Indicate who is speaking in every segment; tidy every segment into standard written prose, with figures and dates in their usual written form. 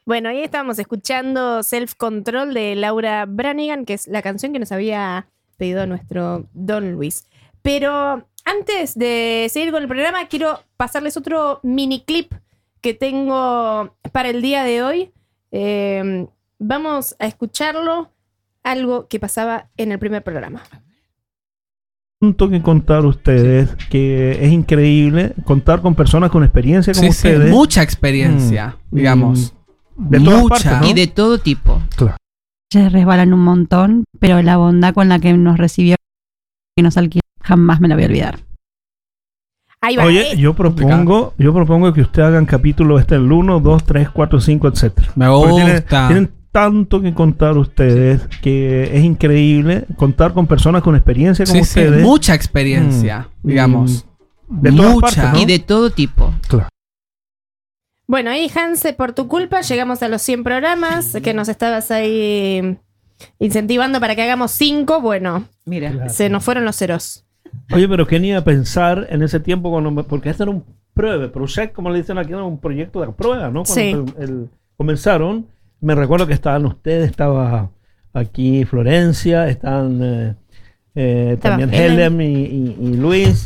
Speaker 1: Bueno, ahí estábamos escuchando Self Control de Laura Branigan, que es la canción que nos había pedido nuestro Don Luis. Pero antes de seguir con el programa, quiero pasarles otro mini clip que tengo para el día de hoy. Vamos a escucharlo, algo que pasaba en el primer programa.
Speaker 2: Que contar ustedes, que es increíble contar con personas con experiencia como ustedes.
Speaker 3: Mucha experiencia, digamos.
Speaker 2: De todas partes, ¿no?
Speaker 3: Y de todo tipo.
Speaker 2: Claro.
Speaker 4: Se resbalan un montón, pero la bondad con la que nos recibió, que nos alquiló, jamás me la voy a olvidar.
Speaker 1: Ahí va.
Speaker 2: Oye, yo propongo que ustedes hagan capítulos el 1, 2, 3, 4, 5, etc.
Speaker 3: Me gusta.
Speaker 2: Tienen tanto que contar ustedes, que es increíble contar con personas con experiencia como ustedes.
Speaker 3: Mucha experiencia, digamos.
Speaker 2: De todas partes, ¿no?
Speaker 3: Y de todo tipo.
Speaker 2: Claro.
Speaker 1: Bueno, ahí, Hanse, por tu culpa llegamos a los 100 programas, que nos estabas ahí incentivando para que hagamos 5. Bueno,
Speaker 5: mira,
Speaker 1: se nos fueron los ceros.
Speaker 2: Oye, pero ¿quién iba a pensar en ese tiempo? Porque este era un proyecto, como le dicen aquí, era un proyecto de prueba, ¿no? Cuando comenzaron, me recuerdo que estaban ustedes, estaba aquí Florencia, estaban también Helen y Luis.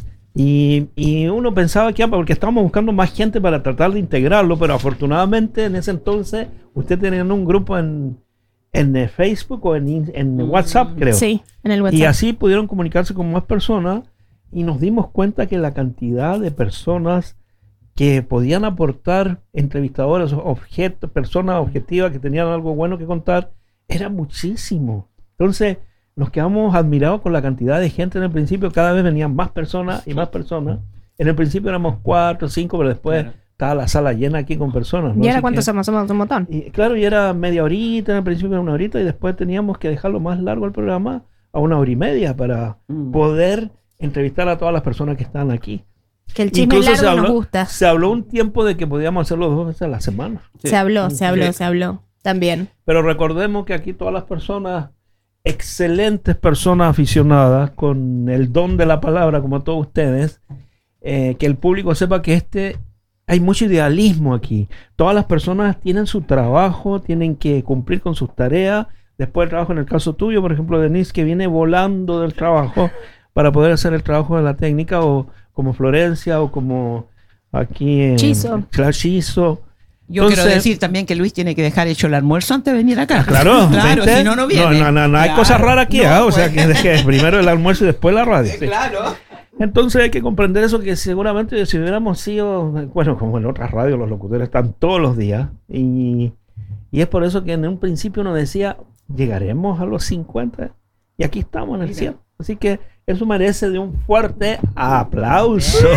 Speaker 2: Y uno pensaba que porque estábamos buscando más gente para tratar de integrarlo, pero afortunadamente en ese entonces ustedes tenían un grupo en Facebook o en WhatsApp, creo.
Speaker 1: Sí, en el WhatsApp.
Speaker 2: Y así pudieron comunicarse con más personas y nos dimos cuenta que la cantidad de personas que podían aportar, entrevistadores, personas objetivas que tenían algo bueno que contar, era muchísimo. Entonces nos quedamos admirados con la cantidad de gente en el principio. Cada vez venían más personas y más personas. En el principio éramos 4 o 5, pero después estaba la sala llena aquí con personas, ¿no?
Speaker 1: ¿Y ahora
Speaker 2: Así
Speaker 1: cuántos somos? Somos un montón.
Speaker 2: Y claro, y era media horita, en el principio era 1 horita, y después teníamos que dejarlo más largo el programa a 1 hora y media para poder entrevistar a todas las personas que están aquí.
Speaker 1: Que el chisme largo nos gusta.
Speaker 2: Se habló un tiempo de que podíamos hacerlo 2 veces a la semana.
Speaker 1: Sí. Se habló también.
Speaker 2: Pero recordemos que aquí todas las personas, excelentes personas aficionadas, con el don de la palabra, como todos ustedes, que el público sepa que hay mucho idealismo aquí. Todas las personas tienen su trabajo, tienen que cumplir con sus tareas. Después el trabajo, en el caso tuyo, por ejemplo, Denise, que viene volando del trabajo para poder hacer el trabajo de la técnica, o como Florencia, o como aquí Chiso.
Speaker 5: Yo quiero decir también que Luis tiene que dejar hecho el almuerzo antes de venir acá.
Speaker 2: Claro,
Speaker 5: si no viene.
Speaker 2: No hay cosas raras aquí, o sea, que primero el almuerzo y después la radio. Sí.
Speaker 5: Claro.
Speaker 2: Entonces hay que comprender eso, que seguramente si hubiéramos sido, bueno, como en otras radios los locutores están todos los días, y es por eso que en un principio uno decía, llegaremos a los 50, y aquí estamos en el 100. Así que eso merece de un fuerte aplauso.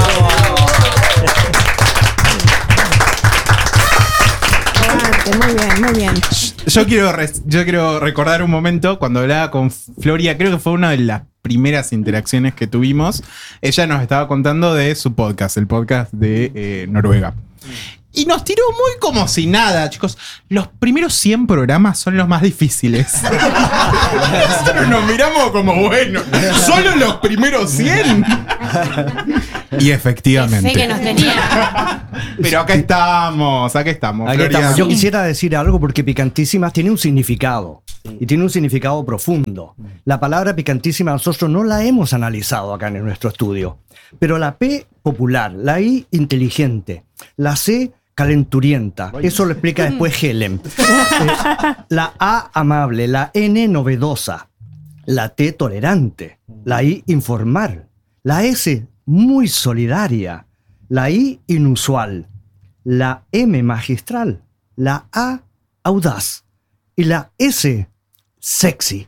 Speaker 1: Muy bien.
Speaker 6: Yo quiero recordar un momento cuando hablaba con Floria, creo que fue una de las primeras interacciones que tuvimos. Ella nos estaba contando de su podcast, el podcast de Noruega. Y nos tiró muy como si nada, chicos. Los primeros 100 programas son los más difíciles. Nosotros nos miramos como, bueno, ¿solo los primeros 100? Y efectivamente.
Speaker 7: Qué fe que nos tenía.
Speaker 6: Pero acá estamos.
Speaker 8: Yo quisiera decir algo, porque Picantísimas tiene un significado. Y tiene un significado profundo. La palabra picantísima nosotros no la hemos analizado acá en nuestro estudio. Pero la P, popular, la I, inteligente, la C, calenturienta. Eso lo explica después Helen. La A, amable, la N, novedosa, la T, tolerante, la I, informar, la S, muy solidaria, la I, inusual, la M, magistral, la A, audaz, y la S, sexy.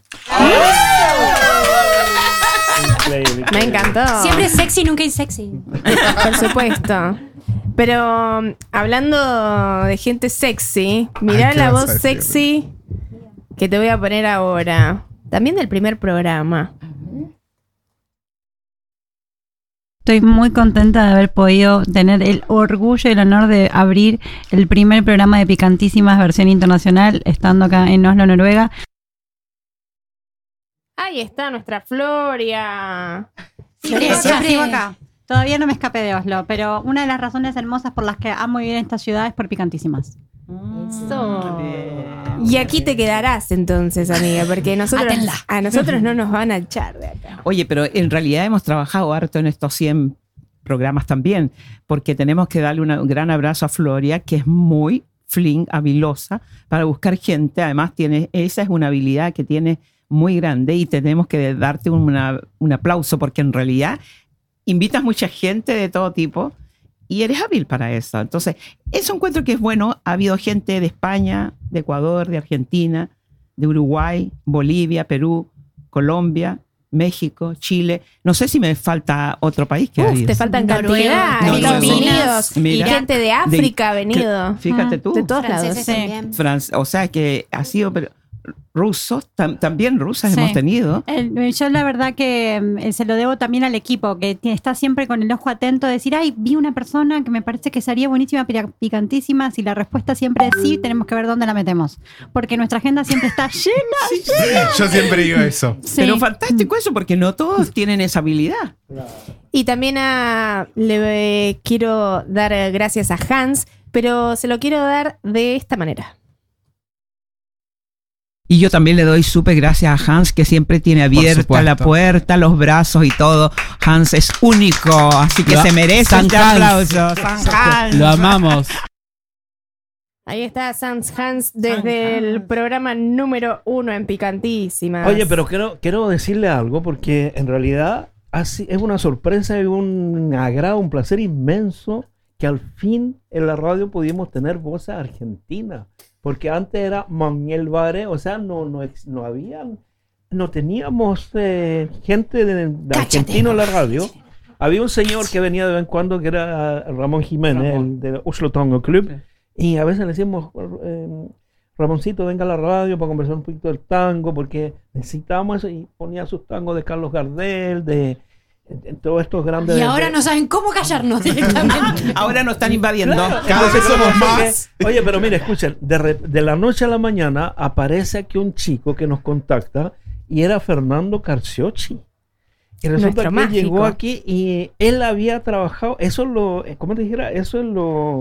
Speaker 1: Increíble. Me encantó.
Speaker 7: Siempre sexy, nunca insexy.
Speaker 1: Por supuesto. Pero hablando de gente sexy, mirá la voz sexy que te voy a poner ahora. También del primer programa.
Speaker 4: Estoy muy contenta de haber podido tener el orgullo y el honor de abrir el primer programa de Picantísimas versión internacional, estando acá en Oslo, Noruega.
Speaker 1: Ahí está nuestra Floria.
Speaker 7: Siempre acá.
Speaker 4: Todavía no me escapé de Oslo, pero una de las razones hermosas por las que amo vivir en esta ciudad es por Picantísimas.
Speaker 1: Eso. Y aquí te quedarás entonces, amiga, porque a nosotros no nos van a echar de acá.
Speaker 5: Oye, pero en realidad hemos trabajado harto en estos 100 programas también, porque tenemos que darle un gran abrazo a Floria, que es muy habilosa para buscar gente. Además, esa es una habilidad que tiene muy grande y tenemos que darte un aplauso, porque en realidad invitas mucha gente de todo tipo y eres hábil para eso. Entonces, eso encuentro que es bueno. Ha habido gente de España, de Ecuador, de Argentina, de Uruguay, Bolivia, Perú, Colombia, México, Chile. No sé si me falta otro país que ha habido.
Speaker 1: Te faltan
Speaker 7: Noruega,
Speaker 1: cantidad. Estados
Speaker 7: Filipinas,
Speaker 1: Unidos.
Speaker 5: Mira,
Speaker 1: Y gente de África ha venido.
Speaker 5: Fíjate tú.
Speaker 1: De todos lados.
Speaker 7: franceses también.
Speaker 5: O sea que ha sido... rusos, también rusas
Speaker 4: Sí.
Speaker 5: hemos tenido.
Speaker 4: Yo la verdad que se lo debo también al equipo, que está siempre con el ojo atento de decir, ay, vi una persona que me parece que sería buenísima, picantísima. Si la respuesta siempre es sí, tenemos que ver dónde la metemos. Porque nuestra agenda siempre está llena.
Speaker 6: Yo siempre digo eso.
Speaker 4: Sí.
Speaker 5: Pero fantástico eso, porque no todos tienen esa habilidad.
Speaker 1: Y también le quiero dar gracias a Hans, pero se lo quiero dar de esta manera.
Speaker 3: Y yo también le doy súper gracias a Hans, que siempre tiene abierta
Speaker 6: supuesto.
Speaker 3: la puerta, los brazos y todo. Hans es único, así que se merece
Speaker 9: San
Speaker 3: este
Speaker 9: Hans.
Speaker 3: aplauso. San Hans.
Speaker 9: Lo amamos.
Speaker 1: Ahí está Sans Hans desde el programa número 1 en Picantísimas.
Speaker 2: Oye, pero quiero decirle algo, porque en realidad así es una sorpresa y un agrado, un placer inmenso que al fin en la radio pudimos tener voces argentinas. Porque antes era Manuel Bare, o sea, no teníamos gente de argentino en la radio. Había un señor que venía de vez en cuando, que era Ramón Jiménez, el de Oslo Tango Club, y a veces le decíamos, Ramoncito, venga a la radio para conversar un poquito del tango, porque necesitábamos eso, y ponía sus tangos de Carlos Gardel, de todos estos grandes...
Speaker 7: Y ahora no saben cómo callarnos directamente.
Speaker 5: Ahora nos están invadiendo.
Speaker 2: Claro.
Speaker 6: Cada vez somos
Speaker 2: Porque,
Speaker 6: más.
Speaker 2: oye, pero mire, escuchen, de la noche a la mañana aparece aquí un chico que nos contacta y era Fernando Carciocci. Y resulta
Speaker 1: Nuestro
Speaker 2: que
Speaker 1: mágico.
Speaker 2: llegó aquí y él había trabajado, eso es lo, ¿cómo te dijera? Eso es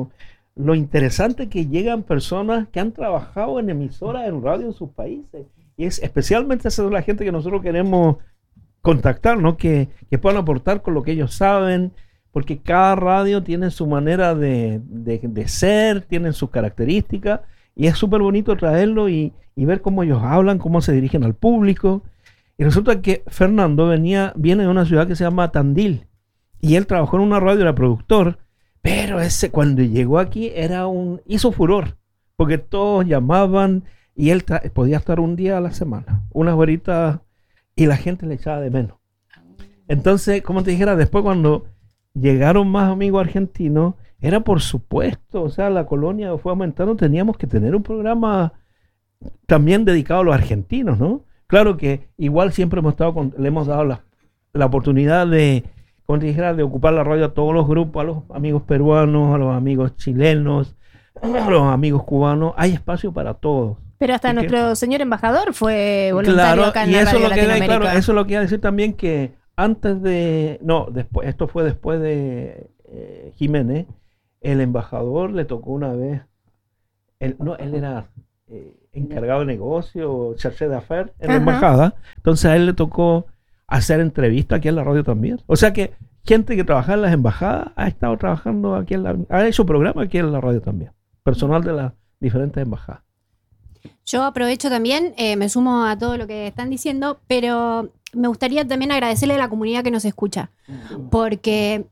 Speaker 2: lo interesante, que llegan personas que han trabajado en emisoras, en radio en sus países. Y es especialmente esa es la gente que nosotros queremos contactar, ¿no? Que puedan aportar con lo que ellos saben, porque cada radio tiene su manera de ser, tienen sus características, y es súper bonito traerlo y ver cómo ellos hablan, cómo se dirigen al público. Y resulta que Fernando viene de una ciudad que se llama Tandil, y él trabajó en una radio, era productor, pero cuando llegó aquí hizo furor, porque todos llamaban y él podía estar un día a la semana, unas horitas, y la gente le echaba de menos. Entonces, como te dijera, después cuando llegaron más amigos argentinos, era por supuesto, o sea, la colonia fue aumentando, teníamos que tener un programa también dedicado a los argentinos, ¿no? Claro que igual siempre le hemos dado la oportunidad de, como te dijera, de ocupar la radio a todos los grupos, a los amigos peruanos, a los amigos chilenos, a los amigos cubanos, hay espacio para todos.
Speaker 1: Pero hasta
Speaker 2: ¿Y
Speaker 1: nuestro señor embajador fue voluntario acá en
Speaker 2: y
Speaker 1: la
Speaker 2: eso
Speaker 1: Radio
Speaker 2: es lo que
Speaker 1: Latinoamérica.
Speaker 2: claro, eso es lo que iba a decir también, que después, esto fue después de Jiménez, el embajador le tocó una vez, él era encargado de negocio, chargé d'affaires en la embajada, entonces a él le tocó hacer entrevistas aquí en la radio también. O sea que gente que trabaja en las embajadas ha estado trabajando aquí ha hecho programa aquí en la radio también, personal de las diferentes embajadas.
Speaker 7: Yo aprovecho también, me sumo a todo lo que están diciendo, pero me gustaría también agradecerle a la comunidad que nos escucha, porque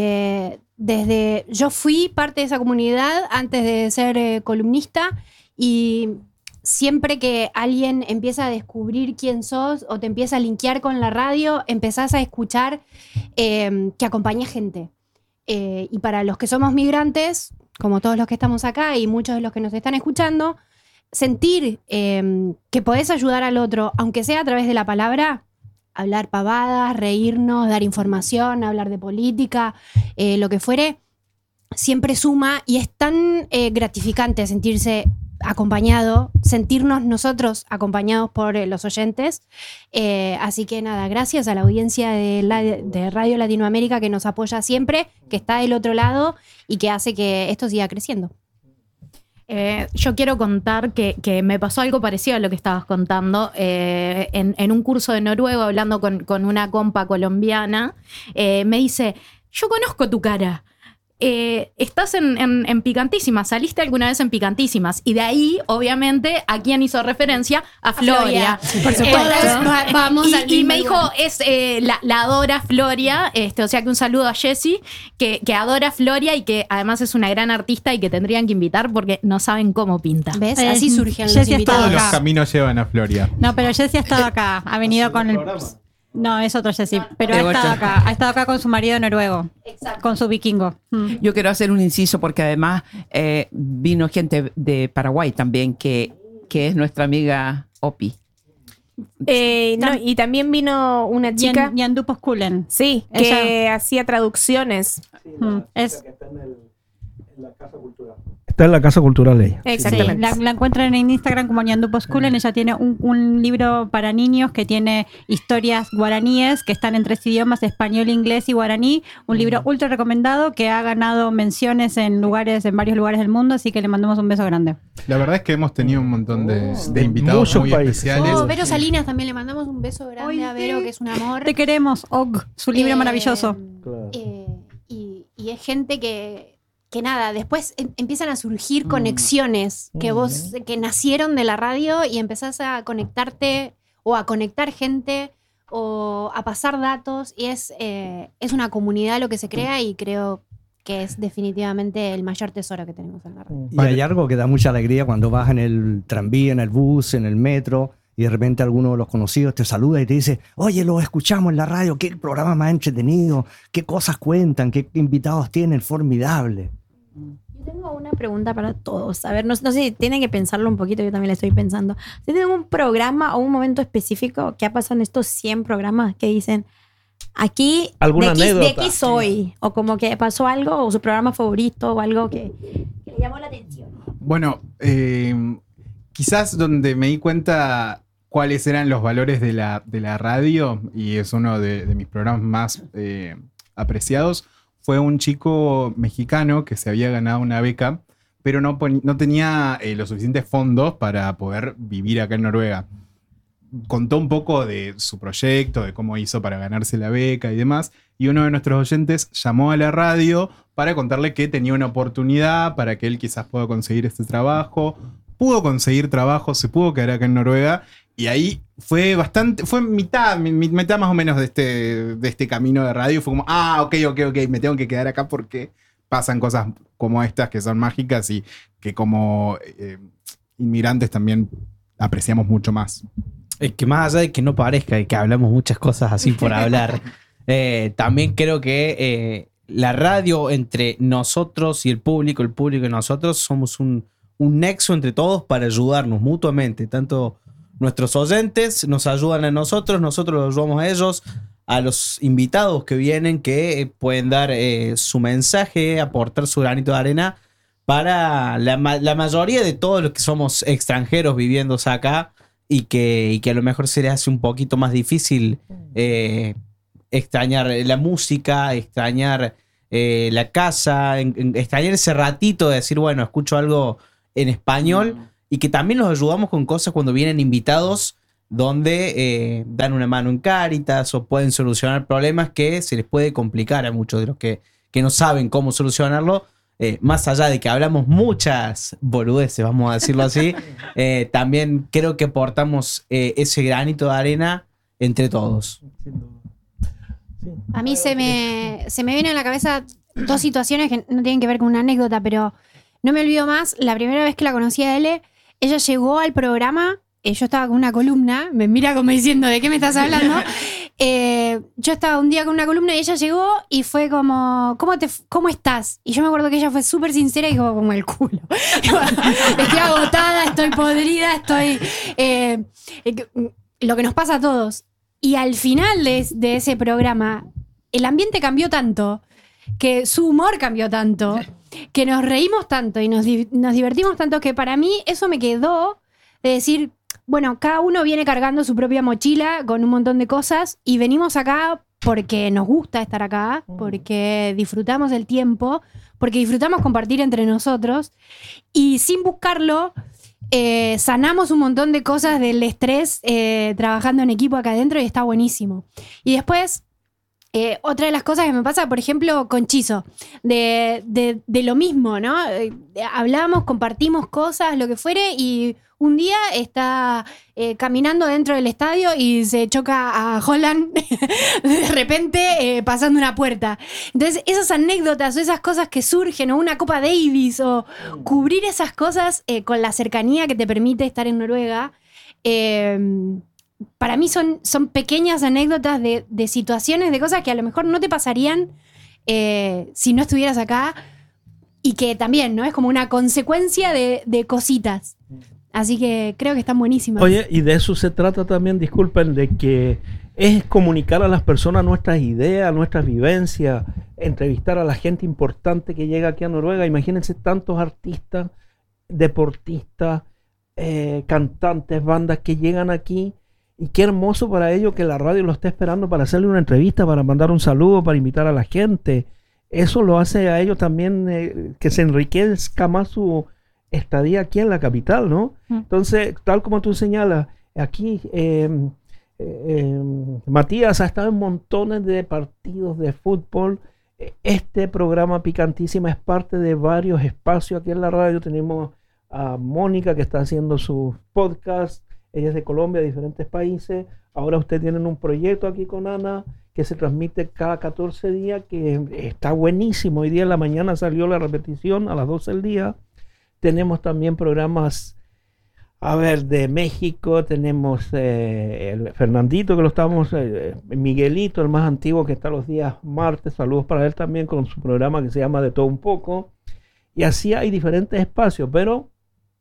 Speaker 7: yo fui parte de esa comunidad antes de ser columnista, y siempre que alguien empieza a descubrir quién sos o te empieza a linkear con la radio, empezás a escuchar que acompaña gente. Y para los que somos migrantes, como todos los que estamos acá y muchos de los que nos están escuchando, sentir que podés ayudar al otro, aunque sea a través de la palabra, hablar pavadas, reírnos, dar información, hablar de política, lo que fuere, siempre suma, y es tan gratificante sentirse acompañado, sentirnos nosotros acompañados por los oyentes. Así que nada, gracias a la audiencia de Radio Latinoamérica, que nos apoya siempre, que está del otro lado y que hace que esto siga creciendo.
Speaker 9: Yo quiero contar que me pasó algo parecido a lo que estabas contando. En un curso de noruego, hablando con una compa colombiana, me dice, yo conozco tu cara. Estás en Picantísimas, saliste alguna vez en Picantísimas. Y de ahí, obviamente, ¿a quién hizo referencia? A Floria.
Speaker 7: Por supuesto. Vamos al
Speaker 9: y
Speaker 7: mismo
Speaker 9: me dijo,
Speaker 7: lugar.
Speaker 9: es la adora Floria, o sea que un saludo a Jessie, que adora Floria y que además es una gran artista y que tendrían que invitar porque no saben cómo pinta.
Speaker 7: ¿Ves? Así surgen los
Speaker 4: Jessie
Speaker 7: invitados.
Speaker 6: Todos los
Speaker 4: acá.
Speaker 6: caminos llevan a Floria.
Speaker 4: No, pero Jessie ha estado acá. Ha venido con el. No, es otro Jessie. Pero
Speaker 5: De
Speaker 4: ha estado
Speaker 5: vuelta.
Speaker 4: acá. Ha estado acá con su marido noruego. Con su vikingo.
Speaker 5: Yo quiero hacer un inciso porque además vino gente de Paraguay también que es nuestra amiga Opi.
Speaker 1: No, y también vino una chica,
Speaker 4: Ñandupos Kulen.
Speaker 1: sí, que hacía traducciones.
Speaker 4: Es,
Speaker 2: Está en la Casa Cultural ella.
Speaker 4: sí,
Speaker 1: Exactamente.
Speaker 4: la encuentran en Instagram como Ñandupos Kulen. Ella tiene un libro para niños que tiene historias guaraníes que están en 3 idiomas, español, inglés y guaraní. Un libro ultra recomendado que ha ganado menciones en varios lugares del mundo, así que le mandamos un beso grande.
Speaker 6: La verdad es que hemos tenido un montón de invitados
Speaker 2: muchos
Speaker 6: muy
Speaker 2: países.
Speaker 6: especiales.
Speaker 7: Oh, Vero Salinas también le mandamos un beso grande a Vero, que es un amor.
Speaker 4: Te queremos, Og, su libro maravilloso.
Speaker 7: Y es gente que nada, después empiezan a surgir conexiones que nacieron de la radio y empezás a conectarte o a conectar gente o a pasar datos y es una comunidad lo que se crea y creo que es definitivamente el mayor tesoro que tenemos en la radio.
Speaker 8: Y hay algo que da mucha alegría cuando vas en el tranvía, en el bus, en el metro, y de repente alguno de los conocidos te saluda y te dice, oye, lo escuchamos en la radio, qué programa más entretenido, qué cosas cuentan, qué invitados tienen, formidable.
Speaker 10: Yo tengo una pregunta para todos. A ver, no sé si tienen que pensarlo un poquito, yo también le estoy pensando. Si tienen un programa o un momento específico que ha pasado en estos 100 programas que dicen, aquí
Speaker 2: ¿Alguna
Speaker 10: de
Speaker 2: anécdota?
Speaker 10: aquí soy, o como que pasó algo, o su programa favorito, o algo que le llamó la atención.
Speaker 6: Bueno, quizás donde me di cuenta cuáles eran los valores de la radio, y es uno de mis programas más apreciados, fue un chico mexicano que se había ganado una beca, pero no tenía los suficientes fondos para poder vivir acá en Noruega. Contó un poco de su proyecto, de cómo hizo para ganarse la beca y demás, y uno de nuestros oyentes llamó a la radio para contarle que tenía una oportunidad para que él quizás pueda conseguir este trabajo. Pudo conseguir trabajo, se pudo quedar acá en Noruega, y ahí fue mitad más o menos de este camino de radio. Fue como, ok, me tengo que quedar acá porque pasan cosas como estas que son mágicas y que como inmigrantes también apreciamos mucho más.
Speaker 11: Es que más allá de que no parezca y que hablamos muchas cosas así por hablar, también creo que la radio entre nosotros y el público y nosotros somos un nexo entre todos para ayudarnos mutuamente. Tanto nuestros oyentes nos ayudan a nosotros los ayudamos a ellos, a los invitados que vienen que pueden dar su mensaje, aportar su granito de arena para la mayoría de todos los que somos extranjeros viviendo acá y que a lo mejor se les hace un poquito más difícil extrañar la música, extrañar la casa, extrañar ese ratito de decir, bueno, escucho algo en español, y que también los ayudamos con cosas cuando vienen invitados donde dan una mano en Cáritas o pueden solucionar problemas que se les puede complicar a muchos de los que no saben cómo solucionarlo. Más allá de que hablamos muchas boludeces, vamos a decirlo así, también creo que aportamos ese granito de arena entre todos.
Speaker 7: A mí se me vienen a la cabeza 2 situaciones que no tienen que ver con una anécdota, pero no me olvido más. La primera vez que la conocí a Ele, ella llegó al programa, yo estaba con una columna, me mira como diciendo, ¿de qué me estás hablando? Yo estaba un día con una columna y ella llegó y fue como, ¿cómo estás? Y yo me acuerdo que ella fue súper sincera y dijo, como el culo. Estoy agotada, estoy podrida, lo que nos pasa a todos. Y al final de ese programa, el ambiente cambió tanto, que su humor cambió tanto, que nos reímos tanto y nos divertimos tanto, que para mí eso me quedó de decir, bueno, cada uno viene cargando su propia mochila con un montón de cosas y venimos acá porque nos gusta estar acá, porque disfrutamos del tiempo, porque disfrutamos compartir entre nosotros y sin buscarlo sanamos un montón de cosas del estrés trabajando en equipo acá adentro y está buenísimo. Y después, otra de las cosas que me pasa, por ejemplo, con Chizo, de lo mismo, ¿no? Hablamos, compartimos cosas, lo que fuere, y un día está caminando dentro del estadio y se choca a Holland de repente pasando una puerta. Entonces, esas anécdotas o esas cosas que surgen, o una Copa Davis, o cubrir esas cosas con la cercanía que te permite estar en Noruega, para mí son pequeñas anécdotas de situaciones, de cosas que a lo mejor no te pasarían si no estuvieras acá, y que también, ¿no? Es como una consecuencia de cositas. Así que creo que están buenísimas.
Speaker 2: Oye, y de eso se trata también, disculpen, de que es comunicar a las personas nuestras ideas, nuestras vivencias, entrevistar a la gente importante que llega aquí a Noruega. Imagínense tantos artistas, deportistas, cantantes, bandas que llegan aquí, y qué hermoso para ellos que la radio lo esté esperando para hacerle una entrevista, para mandar un saludo, para invitar a la gente. Eso lo hace a ellos también que se enriquezca más su estadía aquí en la capital, ¿no? Entonces, tal como tú señalas, aquí Matías ha estado en montones de partidos de fútbol. Este programa Picantísima es parte de varios espacios aquí en la radio. Tenemos a Mónica, que está haciendo sus podcasts. Ella es de Colombia, de diferentes países. Ahora ustedes tienen un proyecto aquí con Ana que se transmite cada 14 días, que está buenísimo. Hoy día en la mañana salió la repetición a las 12 del día. Tenemos también programas, de México. Tenemos el Fernandito, que lo estamos, Miguelito, el más antiguo, que está los días martes. Saludos para él también, con su programa que se llama De Todo Un Poco. Y así hay diferentes espacios, pero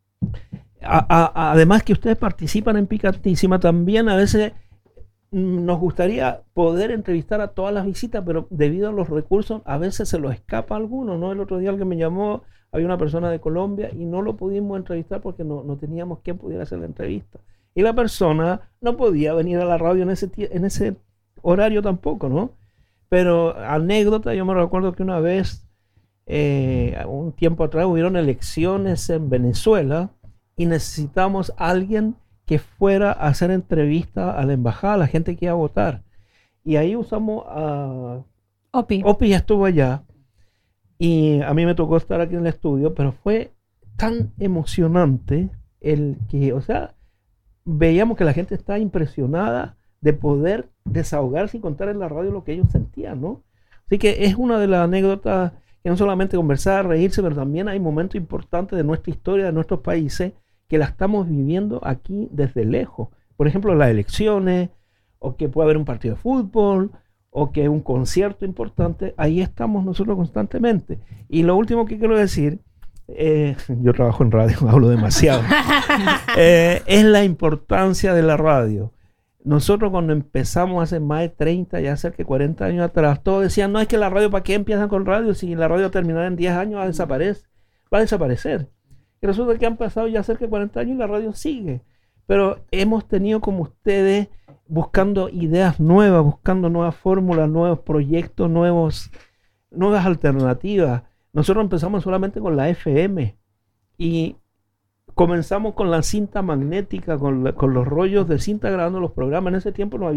Speaker 2: además que ustedes participan en Picantísima, también a veces nos gustaría poder entrevistar a todas las visitas, pero debido a los recursos a veces se los escapa a alguno, ¿no? El otro día alguien me llamó, había una persona de Colombia y no lo pudimos entrevistar porque no teníamos quien pudiera hacer la entrevista. Y la persona no podía venir a la radio en ese horario tampoco, ¿no? Pero anécdota, yo me recuerdo que una vez, un tiempo atrás, hubieron elecciones en Venezuela y necesitamos a alguien que fuera a hacer entrevista a la embajada, a la gente que iba a votar. Y ahí usamos a Opi. Opi ya estuvo allá y a mí me tocó estar aquí en el estudio, pero fue tan emocionante el que, veíamos que la gente estaba impresionada de poder desahogarse y contar en la radio lo que ellos sentían, ¿no? Así que es una de las anécdotas que no solamente conversar, reírse, pero también hay momentos importantes de nuestra historia, de nuestros países, que la estamos viviendo aquí desde lejos. Por ejemplo, las elecciones, o que puede haber un partido de fútbol, o que un concierto importante. Ahí estamos nosotros constantemente. Y lo último que quiero decir, yo trabajo en radio, hablo demasiado, es la importancia de la radio. Nosotros cuando empezamos hace más de 30, ya cerca de 40 años atrás, todos decían, no, es que la radio, ¿para qué empiezan con radio? Si la radio terminará en 10 años, va a desaparecer. Y resulta que han pasado ya cerca de 40 años y la radio sigue. Pero hemos tenido como ustedes buscando ideas nuevas, buscando nuevas fórmulas, nuevos proyectos, nuevas alternativas. Nosotros empezamos solamente con la FM y comenzamos con la cinta magnética, con los rollos de cinta grabando los programas. En ese tiempo no había